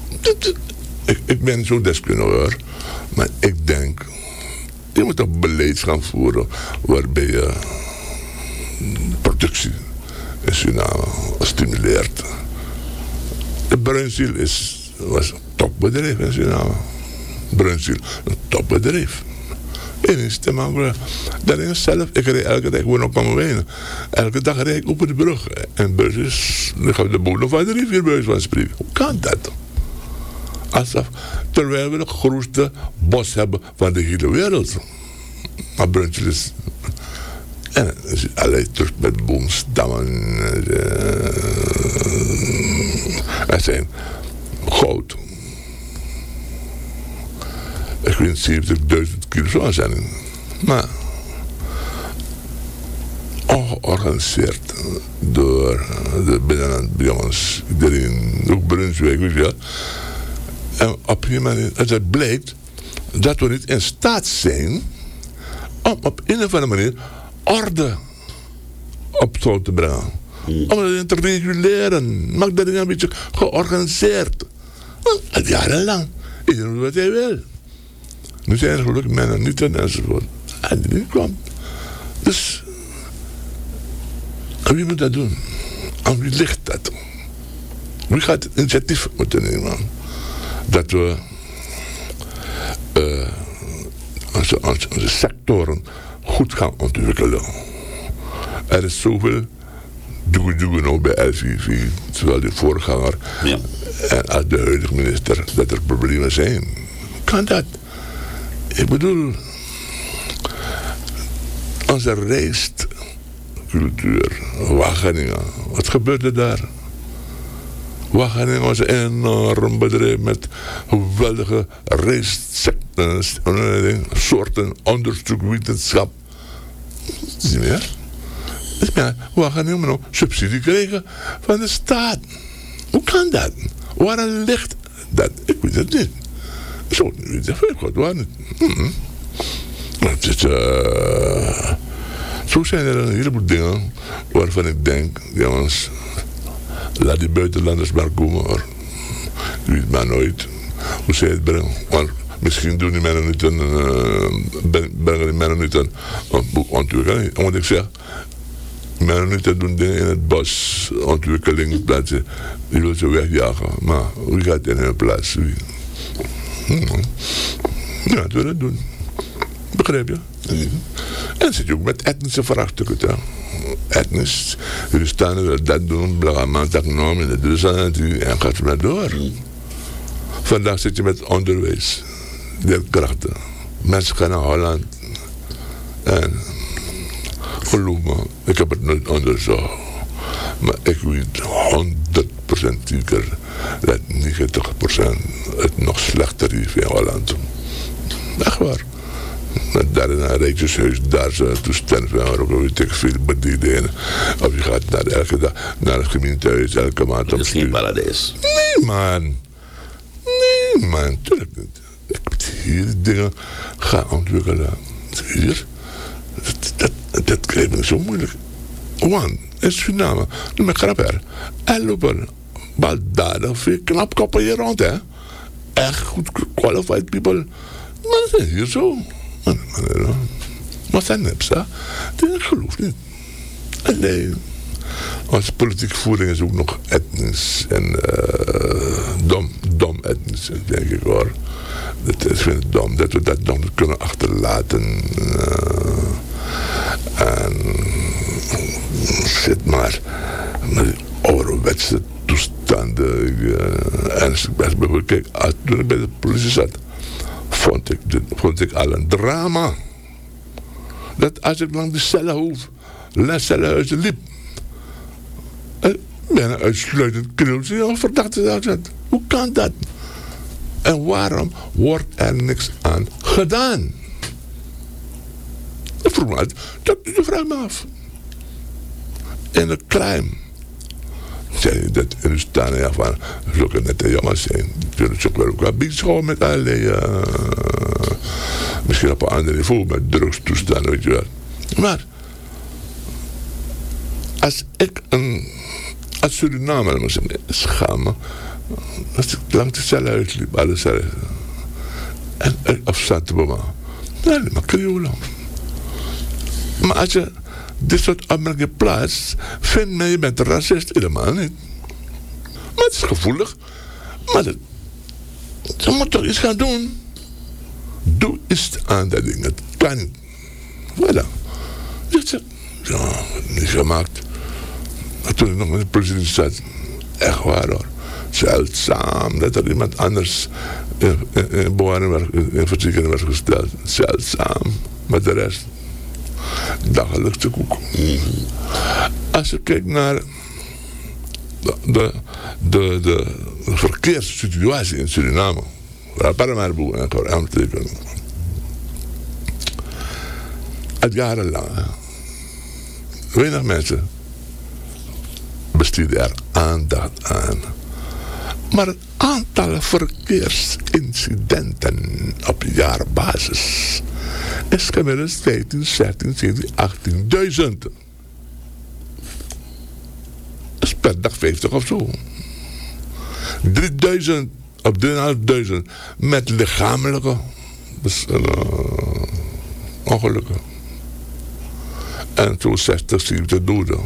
Ik ben zo'n deskundige hoor. Maar ik denk, je moet een beleid gaan voeren waarbij je productie in Suriname stimuleert. De Bruinziel was een topbedrijf in Suriname. Bruinziel, een topbedrijf. En is te maken. Dat is zelf, ik rijd elke dag gewoon op mijn wijnen. Elke dag rijd ik op de brug. En buis ligt op de bodem van de rivier, buis van spreken. Hoe kan dat? Terwijl we de grootste bos hebben van de hele wereld. Maar Bruinziel is... En dan is allerlei terug met boomstammen. Er zijn goud. Ik weet 70.000 kilo aan zijn. Maar ongeorganiseerd door de binnenland jongens. Iedereen, ook Brunswijk, weet je wel. En op een manier, het blijkt dat we niet in staat zijn om op een of andere manier orde op touw te brengen. Om het te reguleren. Maak dat een beetje georganiseerd. Al jarenlang. Iedereen doet wat hij wil. Nu zijn er gelukkig mannen niet enzovoort. En die kwam. Dus, wie moet dat doen? Aan wie ligt dat? Wie gaat het initiatief moeten nemen? Dat we onze sectoren goed gaan ontwikkelen. Er is zoveel doe nou bij LVV, zowel de voorganger en als de huidige minister, dat er problemen zijn. Kan dat? Ik bedoel, onze rijstcultuur, Wageningen, wat gebeurde daar? Wageningen was een enorm bedrijf met geweldige rijstsoorten, onderzoek, wetenschap. Zie je meer? Wageningen moet nog subsidie krijgen van de staat. Hoe kan dat? Waar ligt dat? Ik weet het niet. Zo, God, waar niet? Zo zijn er een heleboel dingen waarvan ik denk, jongens, laat die buitenlanders maar komen hoor. Je weet maar nooit hoe zij het brengen. Want misschien doen die mannen niet brengen die mannen niet een boek ontwikkeling. Want ik zeg, mannen niet doen dingen in het bos, ontwikkelingsplaatsen, die wil ze wegjagen. Maar wie gaat in hun plaats? Ja, dat wil het doen. Begrijp je? En zit je ook met etnische vraagstukken. Etnisch. Jullie staan er wel dat doen, blagaman, taknoom, en dus en gaat maar door. Vandaag zit je met onderwijs. Leerkrachten. Mensen gaan naar Holland. En geloof me, ik heb het nooit onderzocht. Maar ik weet 100% zeker dat 90% het nog slechter is in Holland. Echt waar. Daar in een rijtjeshuis, daar zijn toestanden van ook weet ik veel bedienen. Of je gaat naar elke dag naar het gemeentehuis elke maand. Dat is geen paradijs. Nee man, tuurlijk niet. Ik moet hier dingen gaan ontwikkelen. Hier, dat krijg ik zo moeilijk. Want in Suriname, nu met grapper, er lopen baldadig veel knapkoppen hier rond, hè. Echt goed qualified people. Maar dat is hier zo. Maar zijn nips, hè. Ik geloof niet. Alleen, onze politieke voering is ook nog etnisch en dom etnisch, denk ik hoor. Ik vind het dom dat we dat nog niet kunnen achterlaten. En zit maar met die ouderwetse toestanden. En bijvoorbeeld, kijk, toen ik bij de politie zat, vond ik al een drama. Dat als ik langs de cellenhuizen liep, bijna uitsluitend krieltje al verdachte zat. Hoe kan dat? En waarom wordt er niks aan gedaan? Ik vroeg me uit, dat vraag me af. En de crime. Zei dat in de staan van zulke nette jongens zijn. Die zullen ook wel bezig houden met allerlei misschien op een ander niveau met drugstoestanden, weet je wel. Maar als ik als Surinamer schaam me Als ik langs de cel uitliep, alle cellen. En op Santoboma. Nee, maar Creolen. Maar als je dit soort opmerkingen plaatst, vindt men je bent een racist. Helemaal niet. Maar het is gevoelig. Maar ze moet toch iets gaan doen. Doe iets aan dat ding. Het kan niet. Voilà. Dus ja, niet gemaakt. Maar toen ik nog in de politie zat, echt waar hoor. Zeldzaam dat er iemand anders in bewaring in verzekering werd gesteld. Zeldzaam. Maar de rest, dagelijkse koek. Als je kijkt naar de verkeerssituatie in Suriname, waar Paramaribo en Koran tekenen. Het jarenlang. Weinig mensen besteden er aandacht aan. Maar het aantal verkeersincidenten op jaarbasis is gemiddeld 15, 16, 17, 18.000. Dat is per dag 50 of zo. 3000 op 3.500 met lichamelijke ongelukken. En zo'n 60, 70 doden.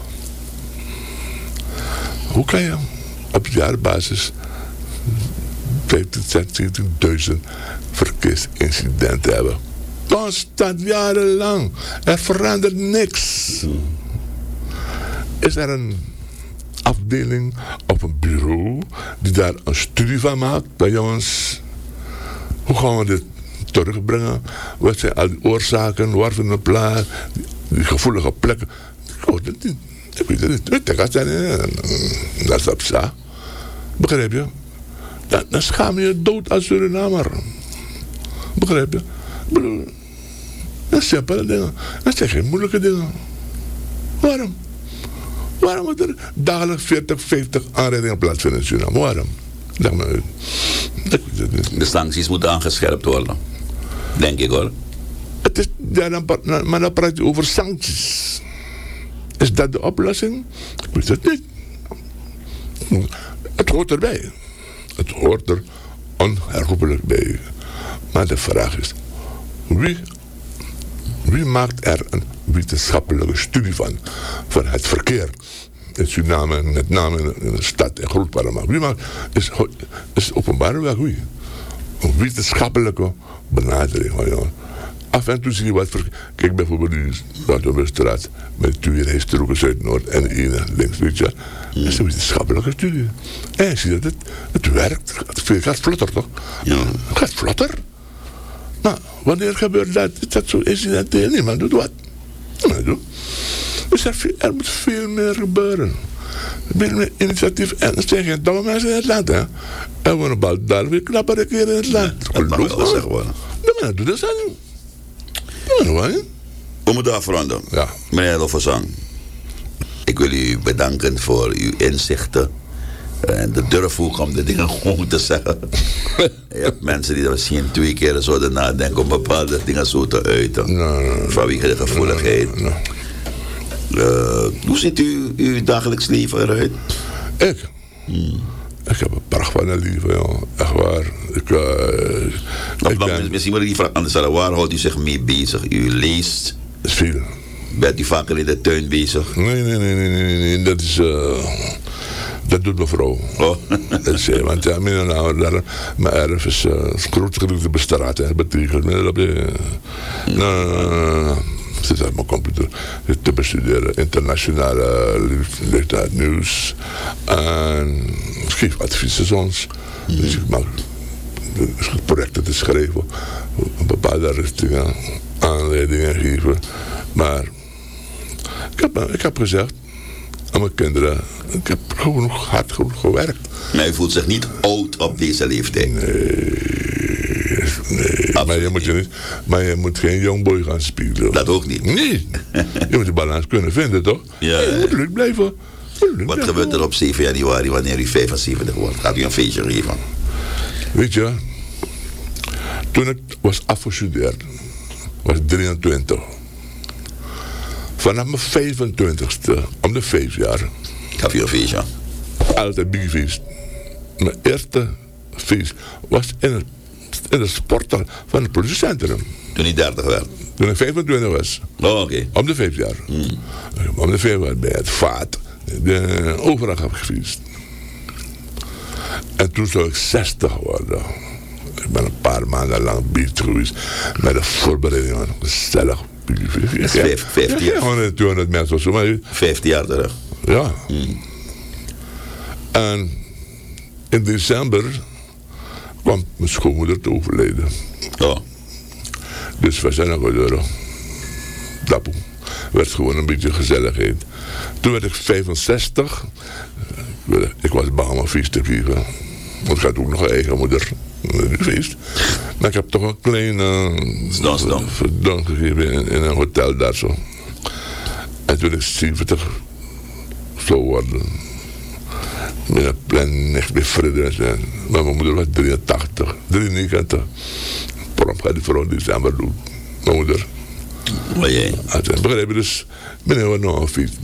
Hoe kan je op jaarbasis 15, 16.000 verkeersincidenten hebben? Constant, jarenlang. Er verandert niks. Is er een afdeling of een bureau die daar een studie van maakt? Bij jongens, hoe gaan we dit terugbrengen? Wat zijn al die oorzaken? Waar vinden plaats? Die gevoelige plekken? Ik weet het niet. Dat is op za. Begrijp je? Dan schaam je dood als Surinamer. Begrijp je? Dat zijn simpele dingen. Dat zijn geen moeilijke dingen. Waarom? Waarom moet er dagelijks 40, 50 aanrijdingen plaatsvinden in Suriname? Waarom? Leg me uit. Ik weet het niet. De sancties moeten aangescherpt worden. Denk ik hoor. Het is, ja, maar dan praat je over sancties. Is dat de oplossing? Ik weet het niet. Het hoort erbij. Het hoort er onherroepelijk bij. Maar de vraag is, wie maakt er een wetenschappelijke studie van het verkeer in Suriname, met name in de stad en Groot Paramaribo? Wie maakt, is openbare weg wie? Een wetenschappelijke benadering. Af en toe zie je wat kijk bijvoorbeeld die Waterbestraat met 2 rijstroken Zuid-Noord en de ene links, weet je. Dat is een wetenschappelijke studie. En je ziet dat het werkt. Het gaat vlotter toch? Ja. Het gaat vlotter. Nou, wanneer gebeurt dat? Is dat zo incidenteel? Niemand doet wat. Niemand doet. Dus er moet veel meer gebeuren. Veel meer initiatief. En er zijn geen domme mensen in het land, hè. Er worden bal daar weer knappere keren in het land. Dat mag wel zeggen worden. De man doet dat zo niet. We moeten afronden. Ja. Meneer Loffazang, ik wil u bedanken voor uw inzichten. En de durf ook om de dingen gewoon te zeggen. Je hebt mensen die er misschien 2 keer zouden nadenken om bepaalde dingen zo te uiten. Vanwege de gevoeligheid. Hoe ziet uw dagelijks leven eruit? Ik? Ik heb een pracht van een leven, joh. Echt waar. Misschien moet ik die vraag anders stellen. Waar houdt u zich mee bezig? U leest? Dat is veel. Bent u vaker in de tuin bezig? Nee. Dat is... dat doet mevrouw. Oh. Dat is, want ja, mijn erf is groot gedeelte bestraat. Dat betekent... zit aan mijn computer te bestuderen. Internationale nieuws. En geef adviezen soms. Dus ik maak projecten te schrijven. Bepaalde richtingen, aanleidingen geven. Maar ik heb gezegd aan mijn kinderen, ik heb gewoon hard gewerkt. Maar u voelt zich niet oud op deze leeftijd? Nee, maar je moet geen jongboy gaan spelen. Dat ook niet? Nee. Je moet de balans kunnen vinden, toch? Ja. Je moet leuk blijven. Wat gebeurt er op 7 januari wanneer u 75 wordt? Gaat u een feestje geven? Weet je, toen ik was afgestudeerd, was 23. Vanaf mijn 25ste, om de 5 jaar. Gaf u een feestje? Altijd big feest. mijn eerste feest was in de sporthal van het politiecentrum. Toen hij 30 werd? Toen ik 25 was. Oh, oké. Om de 5 jaar. Om de 5 jaar bij het vaat. Overal heb ik gefeest. En toen zou ik 60 worden. Ik ben een paar maanden lang bezig geweest met de voorbereidingen. Gezellig. 50 jaar. 200 mensen of zo. Maar 50 jaar terug. ja. En in december kwam mijn schoonmoeder te overlijden. Oh. Dus we zijn nog door. Dapoe. Werd gewoon een beetje gezelligheid. Toen werd ik 65. Ik was bang om een feest te geven. Want ik had ook nog een eigen moeder. Een feest. Maar ik heb toch een kleine verdon gegeven in een hotel daar zo. En toen ik 70 zou worden. Met een plan niks meer vrede. Maar mijn moeder was 93. Waarom gaat die vrouw in december doen? Mijn moeder. Maar jij? Begrijp je dus? Ik ben nog een feest.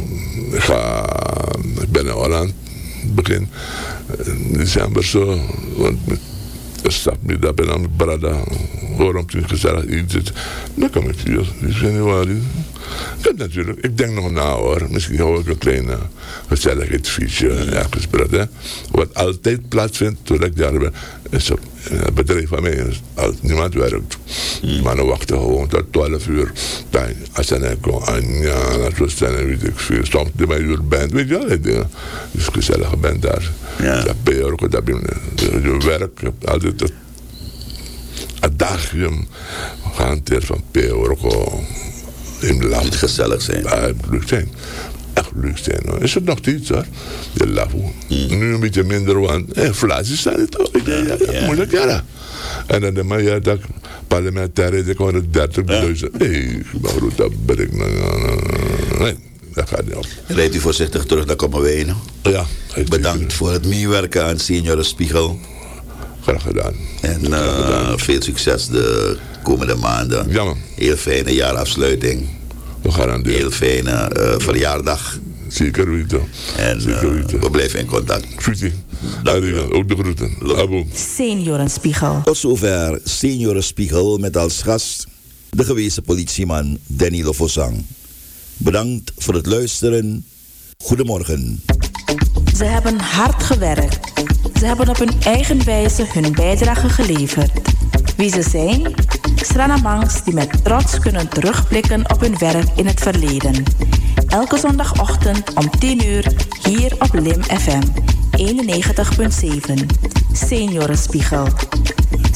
Ik ben al aan het begin december zo. Want ik stap niet dat ben aan mijn brada. Waarom toen gezellig eten. Dan kom ik hier. In januari. Ja, natuurlijk. Ik denk nog na hoor. Misschien hou ik een kleine gezelligheidsfietsje ergens brada. Wat altijd plaatsvindt toen ik daar ben. Is op het bedrijf van mij. Niemand werkt. Maar dan wachten gewoon tot 12 uur. Dan, als je dan komt, ja, dat was dan weet ik veel. Soms de mijn uur band, weet je wel, die dingen. Dus gezellige band daar. Ja. Dat ben je ook, dat ben je werk. Je hebt altijd het adagium gehanteerd van P-Orko in de laf. Moet gezellig zijn. Ja, het moet leuk zijn. Echt leuk zijn hoor. Is het nog steeds hoor? De lafo. Nu een beetje minder, want inflatie staat het toch. Moeilijk ja. En dan de maar dat parlementaire ik 130.000. Nee, maar goed, dat ben ik nee, dat gaat niet op. Rijdt u voorzichtig terug, dan komen wij in. Ja. Bedankt voor het meewerken aan Seniorenspiegel. Graag gedaan. En veel succes de komende maanden. Ja man. Heel fijne jaarafsluiting. We gaan aan Heel fijne verjaardag. Zeker weten. En we blijven in contact. Sweetie. Ook de groeten. Abo. Seniorenspiegel. Tot zover Seniorenspiegel met als gast de gewezen politieman Danny Lofosang. Bedankt voor het luisteren. Goedemorgen. Ze hebben hard gewerkt. Ze hebben op hun eigen wijze hun bijdrage geleverd. Wie ze zijn? Sranamangs die met trots kunnen terugblikken op hun werk in het verleden. Elke zondagochtend om 10 uur hier op LIM FM 91.7. Seniorenspiegel.